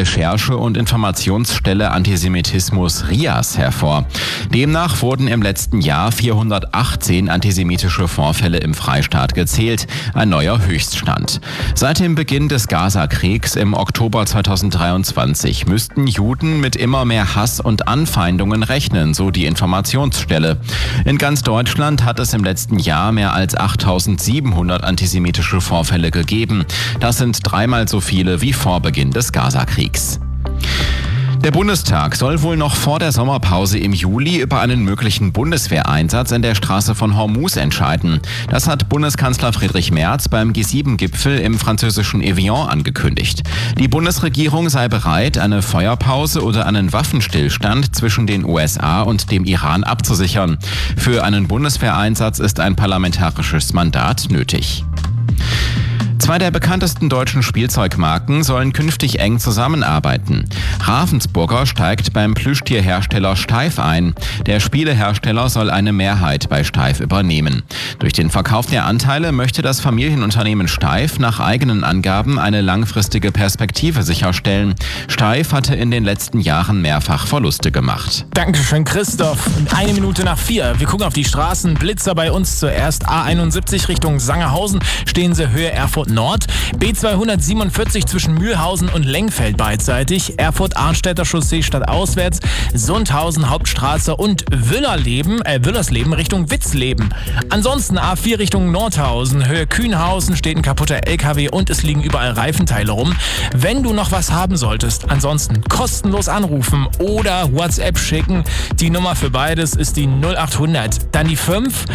Recherche- und Informationsstelle Antisemitismus RIAS hervor. Demnach wurden im letzten Jahr 418 antisemitische Vorfälle im Freistaat gezählt, ein neuer Höchststand. Seit dem Beginn des Gaza-Kriegs im Oktober 2023 müssten Juden mit immer mehr Hass und Anfeindungen rechnen, so die Informationsstelle. In ganz Deutschland hat es im letzten Jahr mehr als 8700 antisemitische Vorfälle gegeben. Das sind dreimal so viele wie vor Beginn des Gaza-Kriegs. Der Bundestag soll wohl noch vor der Sommerpause im Juli über einen möglichen Bundeswehreinsatz in der Straße von Hormuz entscheiden. Das hat Bundeskanzler Friedrich Merz beim G7-Gipfel im französischen Evian angekündigt. Die Bundesregierung sei bereit, eine Feuerpause oder einen Waffenstillstand zwischen den USA und dem Iran abzusichern. Für einen Bundeswehreinsatz ist ein parlamentarisches Mandat nötig. Zwei der bekanntesten deutschen Spielzeugmarken sollen künftig eng zusammenarbeiten. Ravensburger steigt beim Plüschtierhersteller Steiff ein. Der Spielehersteller soll eine Mehrheit bei Steiff übernehmen. Durch den Verkauf der Anteile möchte das Familienunternehmen Steiff nach eigenen Angaben eine langfristige Perspektive sicherstellen. Steiff hatte in den letzten Jahren mehrfach Verluste gemacht. Dankeschön, Christoph. 1:04. Wir gucken auf die Straßen. Blitzer bei uns zuerst. A71 Richtung Sangerhausen. stehen sie Höhe Erfurt Nord. B247 zwischen Mühlhausen und Lengfeld beidseitig. Erfurt-Arnstädter Chaussee stadtauswärts. Sundhausen Hauptstraße und Wüllersleben Richtung Witzleben. Ansonsten A4 Richtung Nordhausen. Höhe Kühnhausen steht ein kaputter LKW und es liegen überall Reifenteile rum. Wenn du noch was haben solltest, ansonsten kostenlos anrufen oder WhatsApp schicken. Die Nummer für beides ist die 0800. Dann die 5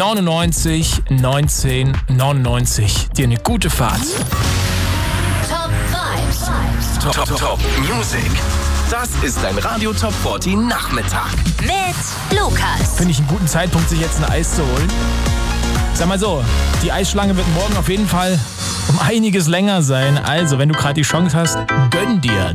99 19 99. Dir eine gute Fahrt. Top Vibes. Top Music. Das ist dein Radio Top 40 Nachmittag. Mit Lukas. Finde ich einen guten Zeitpunkt, sich jetzt ein Eis zu holen. Sag mal so, die Eisschlange wird morgen auf jeden Fall um einiges länger sein. Also, wenn du gerade die Chance hast, gönn dir